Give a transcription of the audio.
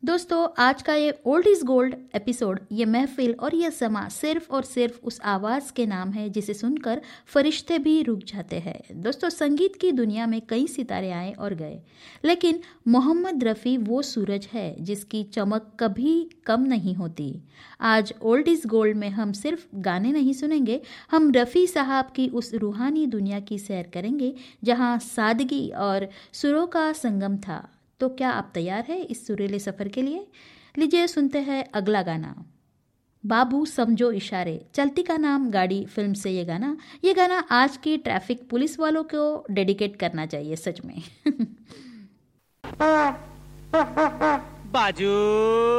दोस्तों, आज का ये ओल्ड इज गोल्ड एपिसोड, ये महफिल और ये समा सिर्फ और सिर्फ उस आवाज़ के नाम है जिसे सुनकर फरिश्ते भी रुक जाते हैं। दोस्तों, संगीत की दुनिया में कई सितारे आए और गए, लेकिन मोहम्मद रफ़ी वो सूरज है जिसकी चमक कभी कम नहीं होती। आज ओल्ड इज गोल्ड में हम सिर्फ गाने नहीं सुनेंगे, हम रफ़ी साहब की उस रूहानी दुनिया की सैर करेंगे जहाँ सादगी और सुरों का संगम था। तो क्या आप तैयार हैं इस सुरीले सफ़र के लिए? लीजिए सुनते हैं अगला गाना। बाबू समझो इशारे, चलती का नाम गाड़ी फिल्म से ये गाना आज की ट्रैफिक पुलिस वालों को डेडिकेट करना चाहिए सच में। बाजू